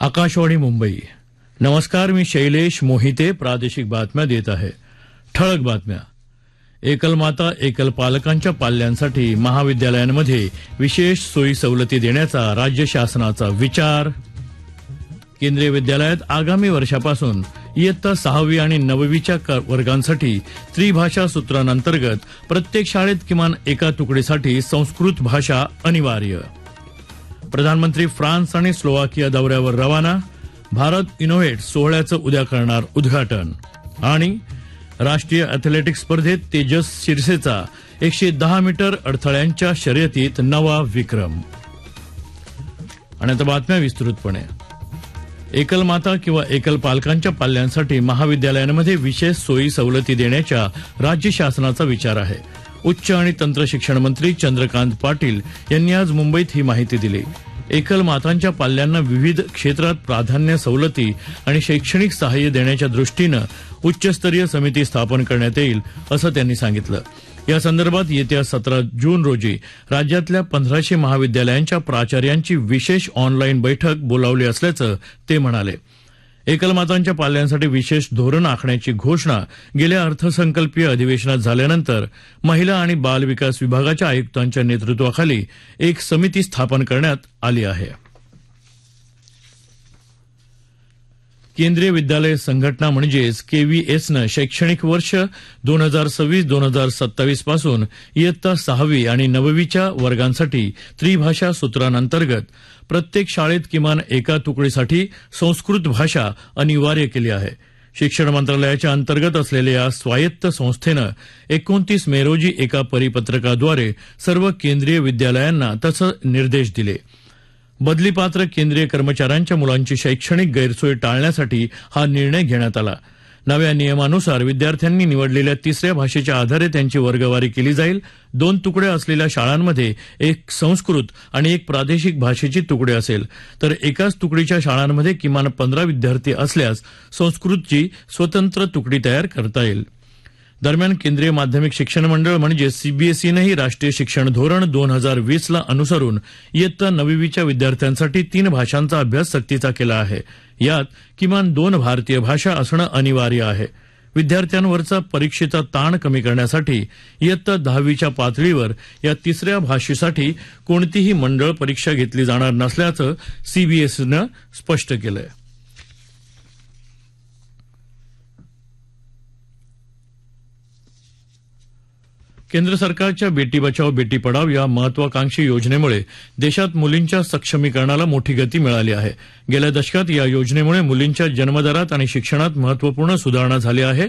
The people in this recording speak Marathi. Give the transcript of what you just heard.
आकाशवाणी मुंबई. नमस्कार, मी शैलेश मोहिते प्रादेशिक बातम्या देत आहे. ठळक बातम्या. एकल माता एकल पालकांच्या पाल्यांसाठी महाविद्यालयांमध्ये विशेष सोयी सवलती देण्याचा राज्य शासनाचा विचार. केंद्रीय विद्यालयात आगामी वर्षापासून इयत्ता 6वी आणि 9वीच्या वर्गांसाठी त्रिभाषा सूत्रांतर्गत प्रत्येक शाळेत किमान एका तुकडीसाठी संस्कृत भाषा अनिवार्य. प्रधानमंत्री फ्रान्स आणि स्लोवाकिया दौऱ्यावर रवाना. भारत इनोव्हेट सोहळ्याचं उद्या करणार उद्घाटन. आणि राष्ट्रीय अॅथलेटिक्स स्पर्धेत तेजस शिरसेचा 110 मीटर अडथळ्यांच्या शर्यतीत नवा विक्रम. आणि आता बातम्या विस्तृतपणे. एकल माता किंवा एकल पालकांच्या पाल्यांसाठी महाविद्यालयांमध्ये विशेष सोयी सवलती देण्याच्या राज्य शासनाचा विचार आहे. उच्च आणि तंत्र शिक्षण मंत्री चंद्रकांत पाटील यांनी आज मुंबईत ही माहिती दिली. एकल मातांच्या पाल्यांना विविध क्षेत्रात प्राधान्य सवलती आणि शैक्षणिक सहाय्य देण्याच्या दृष्टीनं उच्चस्तरीय समिती स्थापन करण्यात येईल असं त्यांनी सांगितलं. या संदर्भात येत्या 17 जून रोजी राज्यातल्या 1500 महाविद्यालयांच्या प्राचार्यांची विशेष ऑनलाईन बैठक बोलावली असल्याचं ते म्हणाले. एकल मातांच्या पाल्यांसाठी विशेष धोरण आखण्याची घोषणा गेल्या अर्थसंकल्पीय अधिवेशनात झाल्यानंतर महिला आणि बाल विकास विभागाच्या आयुक्तांच्या नेतृत्वाखाली एक समिती स्थापन करण्यात आली आहे. केंद्रीय विद्यालय संघटना म्हणजेच केव्हीएसनं शैक्षणिक वर्ष 2026-2027 पासून इयत्ता 6वी आणि 9वीच्या वर्गांसाठी त्रिभाषा सूत्रांतर्गत प्रत्येक शाळेत किमान एका तुकडीसाठी संस्कृत भाषा अनिवार्य केली आहे. शिक्षण मंत्रालयाच्या अंतर्गत असलेल्या या स्वायत्त संस्थेनं 29 मे रोजी एका परिपत्रकाद्वारे सर्व केंद्रीय विद्यालयांना तसे निर्देश दिले. बदलीपात्र केंद्रीय कर्मचाऱ्यांच्या मुलांची शैक्षणिक गैरसोय टाळण्यासाठी हा निर्णय घेण्यात आला. नव्या नियमानुसार विद्यार्थ्यांनी निवडलेल्या तिसऱ्या भाषेच्या आधारे त्यांची वर्गवारी केली जाईल. 2 तुकडे असलेल्या शाळांमध्ये एक संस्कृत आणि एक प्रादेशिक भाषेची तुकडे असेल, तर एकाच तुकडीच्या शाळांमध्ये किमान 15 विद्यार्थी असल्यास संस्कृतची स्वतंत्र तुकडी तयार करता येईल. दरम्यान केंद्रीय माध्यमिक शिक्षण मंडळ म्हणजे सीबीएसईनंही राष्ट्रीय शिक्षण धोरण 2020 ला अनुसरून इयत्ता 9वीच्या विद्यार्थ्यांसाठी 3 भाषांचा अभ्यास सक्तीचा केला आहे. यात किमान 2 भारतीय भाषा असणं अनिवार्य आहे. विद्यार्थ्यांवरचा परीक्षेचा ताण कमी करण्यासाठी इयत्ता 10वीच्या पातळीवर या तिसऱ्या भाषेसाठी कोणतीही मंडळ परीक्षा घेतली जाणार नसल्याचं सीबीएसईनं स्पष्ट केलंय. केंद्र सरकारच्या बेटी बचाओ बेटी पढाओ या महत्वाकांक्षी योजनेमुळे देशात मुलींच्या सक्षमीकरणाला मोठी गती मिळाली आहे. गेल्या दशकात या योजनेमुळे मुलींच्या जन्मदरात आणि शिक्षणात महत्वपूर्ण सुधारणा झाली आहे.